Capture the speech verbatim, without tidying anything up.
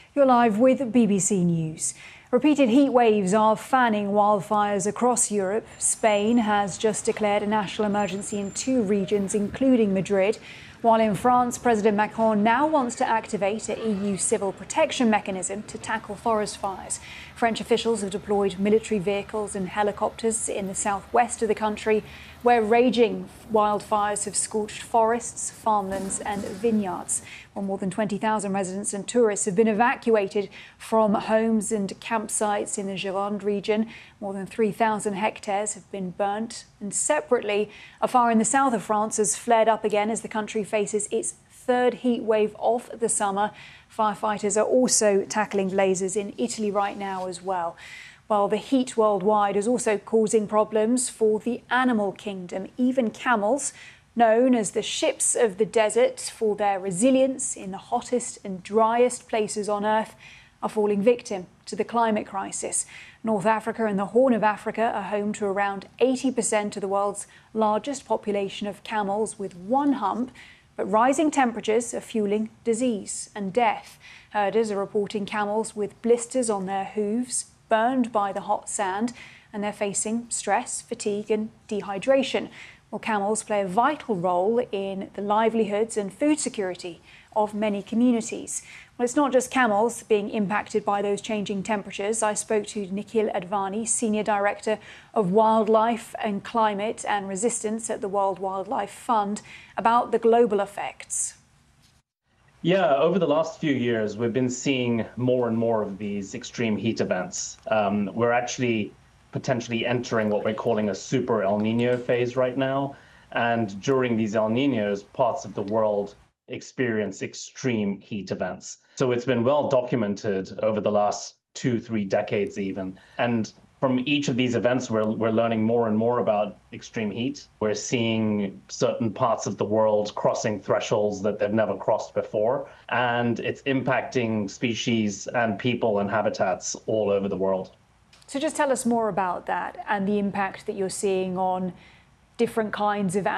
You're live with B B C News. Repeated heat waves are fanning wildfires across Europe. Spain has just declared a national emergency in two regions, including Madrid. While in France, President Macron now wants to activate an E U civil protection mechanism to tackle forest fires. French officials have deployed military vehicles and helicopters in the southwest of the country, where raging wildfires have scorched forests, farmlands and vineyards. Well, more than twenty thousand residents and tourists have been evacuated from homes and campsites in the Gironde region. More than three thousand hectares have been burnt. And separately, a fire in the south of France has flared up again as the country faces its third heat wave of the summer. Firefighters are also tackling blazes in Italy right now as well. While the heat worldwide is also causing problems for the animal kingdom. Even camels, known as the ships of the desert for their resilience in the hottest and driest places on Earth, are falling victim to the climate crisis. North Africa and the Horn of Africa are home to around eighty percent of the world's largest population of camels with one hump, but rising temperatures are fueling disease and death. Herders are reporting camels with blisters on their hooves, burned by the hot sand, and they're facing stress, fatigue and dehydration. Well, camels play a vital role in the livelihoods and food security of many communities. Well, it's not just camels being impacted by those changing temperatures. I spoke to Nikhil Advani, Senior Director of Wildlife and Climate and Resistance at the World Wildlife Fund, about the global effects. Yeah, over the last few years, we've been seeing more and more of these extreme heat events. Um, we're actually potentially entering what we're calling a super El Nino phase right now. And during these El Ninos, parts of the world experience extreme heat events. So it's been well documented over the last two, three decades even. And from each of these events, we're, we're learning more and more about extreme heat. We're seeing certain parts of the world crossing thresholds that they've never crossed before. And it's impacting species and people and habitats all over the world. So just tell us more about that and the impact that you're seeing on different kinds of